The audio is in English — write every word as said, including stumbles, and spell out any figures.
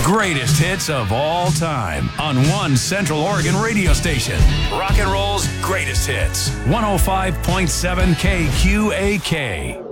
greatest hits of all time on one Central Oregon radio station. Rock and roll's greatest hits. one oh five point seven K Q A K.